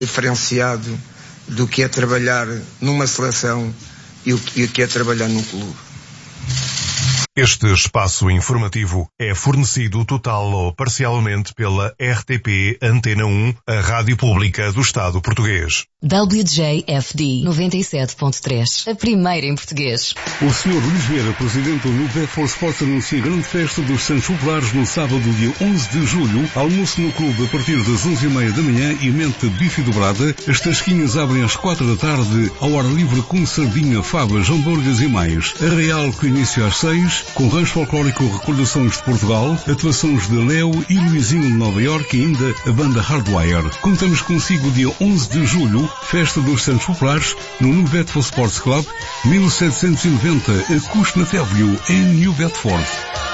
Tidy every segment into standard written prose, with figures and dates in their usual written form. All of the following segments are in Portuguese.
diferenciado do que é trabalhar numa seleção e o que é trabalhar num clube. Este espaço informativo é fornecido total ou parcialmente pela RTP Antena 1, a rádio pública do Estado português. WJFD 97.3, a primeira em português. O Sr. Luís Vieira, presidente do New Bedford Sports, anuncia a grande festa dos Santos Populares no sábado, dia 11 de julho. Almoço no clube a partir das 11h30 da manhã e mente bife dobrada. As tasquinhas abrem às 4 da tarde, ao ar livre com sardinha, favas, hambúrgueres e mais. A Real com início às 6, com rancho folclórico Recordações de Portugal, atuações de Léo e Luizinho de Nova Iorque e ainda a banda Hardwire. Contamos consigo dia 11 de julho, festa dos Santos Populares, no New Bedford Sports Club, 1790, a Cushnet Avenue, em New Bedford.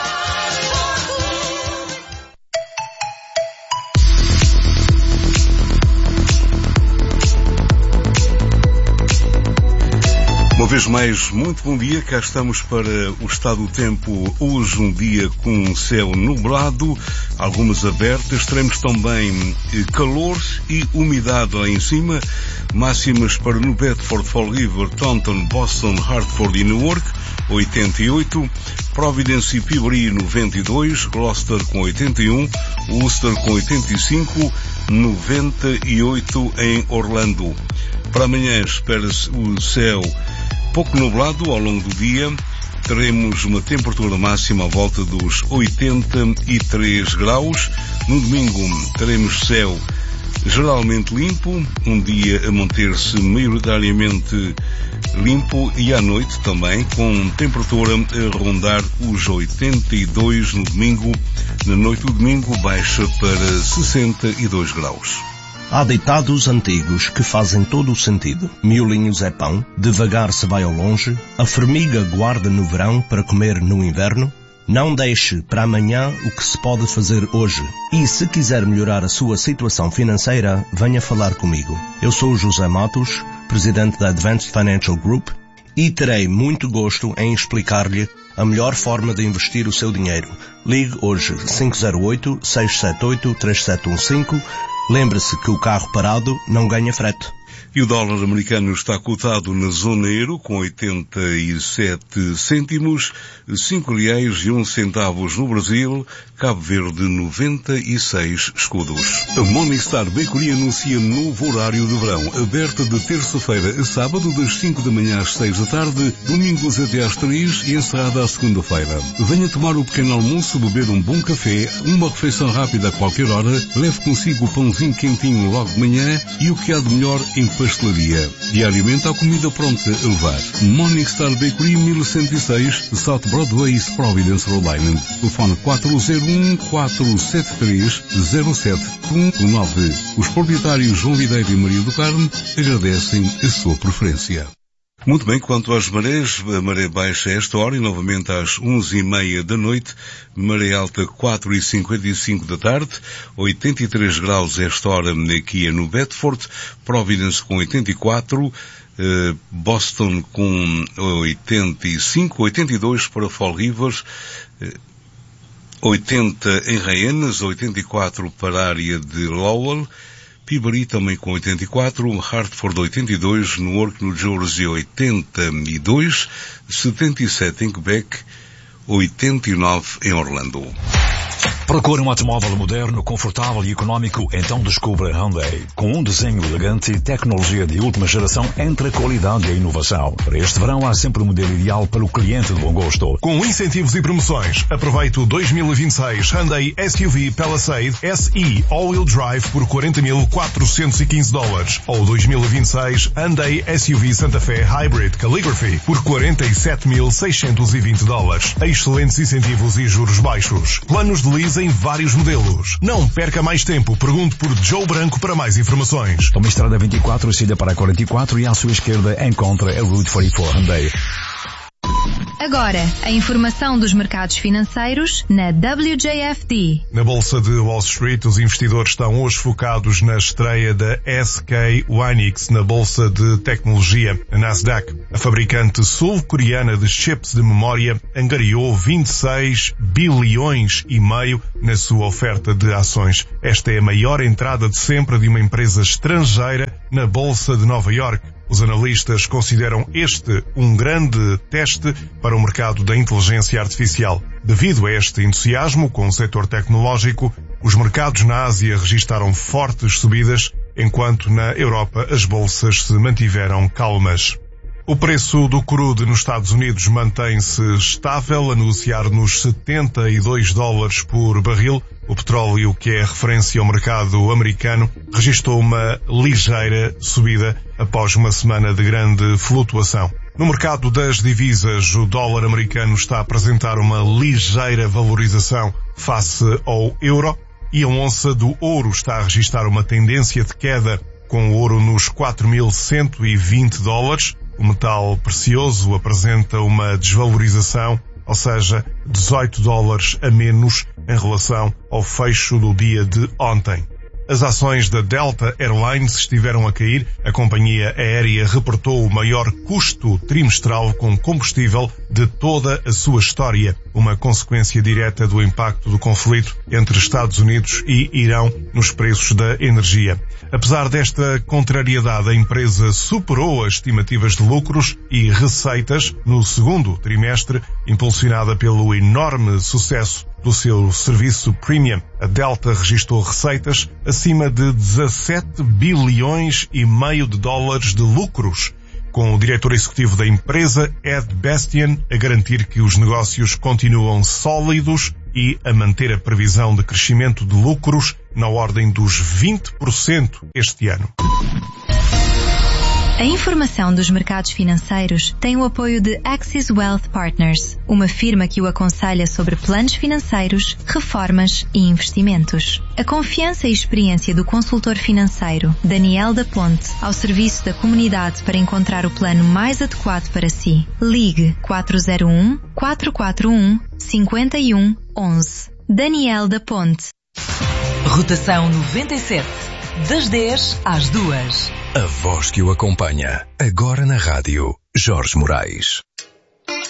Uma vez mais, muito bom dia, cá estamos para o estado do tempo. Hoje um dia com céu nublado, algumas abertas, teremos também calor e umidade lá em cima, máximas para New Bedford, Fall River, Taunton, Boston, Hartford e Newark, 88, Providence e Peabody 92, Gloucester com 81, Worcester com 85, 98 em Orlando. Para amanhã espera-se o céu pouco nublado ao longo do dia. Teremos uma temperatura máxima à volta dos 83 graus. No domingo teremos céu geralmente limpo, um dia a manter-se maioritariamente limpo e à noite também com temperatura a rondar os 82 no domingo. Na noite do domingo baixa para 62 graus. Há ditados antigos que fazem todo o sentido. Miolinhos é pão, devagar se vai ao longe, a formiga guarda no verão para comer no inverno. Não deixe para amanhã o que se pode fazer hoje. E se quiser melhorar a sua situação financeira, venha falar comigo. Eu sou o José Matos, presidente da Advanced Financial Group, e terei muito gosto em explicar-lhe a melhor forma de investir o seu dinheiro. Ligue hoje 508-678-3715. Lembre-se que o carro parado não ganha frete. E o dólar americano está cotado na zona euro com 87 cêntimos, 5 reais e 1 centavos no Brasil, Cabo Verde 96 escudos. A Morningstar Bakery anuncia novo horário de verão, aberta de terça-feira a sábado das 5 da manhã às 6 da tarde, domingos até às 3 e encerrada à segunda-feira. Venha tomar o pequeno almoço, beber um bom café, uma refeição rápida a qualquer hora, leve consigo o pãozinho quentinho logo de manhã e o que há de melhor em pastelaria. Diariamente há comida pronta a levar. Morningstar Bakery 1106, South Broadway, Providence, Rhode Island. Telefone 401-473-0719. Os proprietários João Videira e Maria do Carmo agradecem a sua preferência. Muito bem, quanto às marés, a maré baixa a esta hora e novamente às 11h30 da noite, maré alta 4h55 da tarde, 83 graus a esta hora aqui no Bedford, Providence com 84, Boston com 85, 82 para Fall River, 80 em Hyannis, 84 para a área de Lowell, Peabody também com 84, Hartford 82, Newark, New Jersey 82, 77 em Quebec, 89 em Orlando. Procure um automóvel moderno, confortável e económico? Então descubra Hyundai. Com um desenho elegante e tecnologia de última geração entre a qualidade e a inovação. Para este verão há sempre o modelo ideal para o cliente de bom gosto. Com incentivos e promoções, aproveite o 2026 Hyundai SUV Palisade SE All-Wheel Drive por $40.415 ou 2026 Hyundai SUV Santa Fe Hybrid Calligraphy por $47.620. Excelentes incentivos e juros baixos. Planos de lease em vários modelos. Não perca mais tempo. Pergunte por Joe Branco para mais informações. Tome a estrada 24, siga para a 44 e à sua esquerda encontra a Route 44 Hyundai. Agora, a informação dos mercados financeiros na WJFD. Na Bolsa de Wall Street, os investidores estão hoje focados na estreia da SK Hynix na Bolsa de Tecnologia, a Nasdaq. A fabricante sul-coreana de chips de memória angariou 26 bilhões e meio na sua oferta de ações. Esta é a maior entrada de sempre de uma empresa estrangeira na Bolsa de Nova York. Os analistas consideram este um grande teste para o mercado da inteligência artificial. Devido a este entusiasmo com o setor tecnológico, os mercados na Ásia registaram fortes subidas, enquanto na Europa as bolsas se mantiveram calmas. O preço do crude nos Estados Unidos mantém-se estável, a negociar nos $72 por barril. O petróleo, que é referência ao mercado americano, registrou uma ligeira subida após uma semana de grande flutuação. No mercado das divisas, o dólar americano está a apresentar uma ligeira valorização face ao euro e a onça do ouro está a registrar uma tendência de queda, com o ouro nos $4.120. O metal precioso apresenta uma desvalorização, ou seja, $18 a menos em relação ao fecho do dia de ontem. As ações da Delta Airlines estiveram a cair. A companhia aérea reportou o maior custo trimestral com combustível de toda a sua história, uma consequência direta do impacto do conflito entre Estados Unidos e Irão nos preços da energia. Apesar desta contrariedade, a empresa superou as estimativas de lucros e receitas no segundo trimestre, impulsionada pelo enorme sucesso do seu serviço premium. A Delta registrou receitas acima de 17 bilhões e meio de dólares de lucros, com o diretor executivo da empresa, Ed Bastian, a garantir que os negócios continuam sólidos e a manter a previsão de crescimento de lucros na ordem dos 20% este ano. A informação dos mercados financeiros tem o apoio de Axis Wealth Partners, uma firma que o aconselha sobre planos financeiros, reformas e investimentos. A confiança e experiência do consultor financeiro, Daniel da Ponte, ao serviço da comunidade para encontrar o plano mais adequado para si. Ligue 401-441-5111. Daniel da Ponte. Rotação 97. Das 10 às 2. A voz que o acompanha. Agora na rádio, Jorge Moraes.